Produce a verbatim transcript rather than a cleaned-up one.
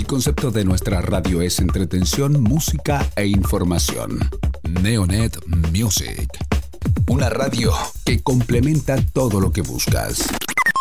concepto de nuestra radio es entretención, música e información. Neonet Music. Una radio que complementa todo lo que buscas.